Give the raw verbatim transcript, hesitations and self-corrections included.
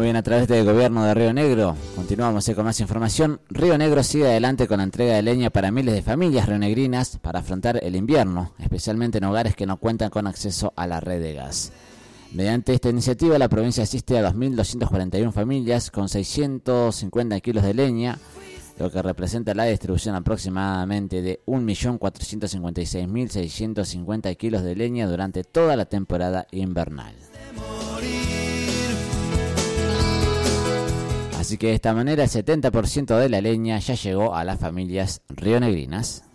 Muy bien, a través del gobierno de Río Negro, continuamos eh, con más información. Río Negro sigue adelante con la entrega de leña para miles de familias rionegrinas para afrontar el invierno, especialmente en hogares que no cuentan con acceso a la red de gas. Mediante esta iniciativa, la provincia asiste a dos mil doscientas cuarenta y una familias con seiscientos cincuenta kilos de leña, lo que representa la distribución aproximadamente de un millón cuatrocientos cincuenta y seis mil seiscientos cincuenta kilos de leña durante toda la temporada invernal. Así que de esta manera el setenta por ciento de la leña ya llegó a las familias rionegrinas.